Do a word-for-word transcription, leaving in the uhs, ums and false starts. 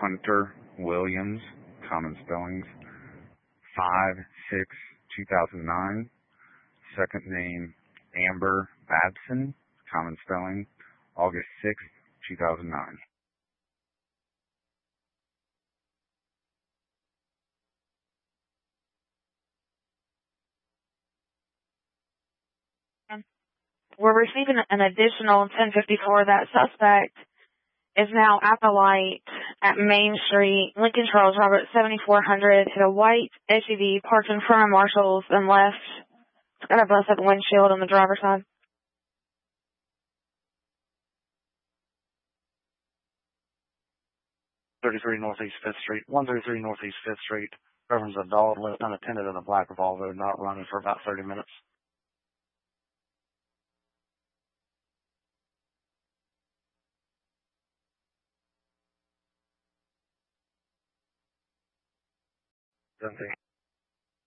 Hunter Williams, common spellings, five six two thousand nine. Second name, Amber Babson, common spelling, August sixth, two thousand nine. We're receiving an additional ten fifty-four. That suspect is now at the light at Main Street, Lincoln Charles Robert, seventy-four hundred. Hit a white S U V parked in front of Marshall's and left. It's got a busted windshield on the driver's side. thirty-three Northeast Fifth Street, one thirty-three Northeast Fifth Street. Reverend's a dog left unattended in a black Volvo, not running for about thirty minutes. Something.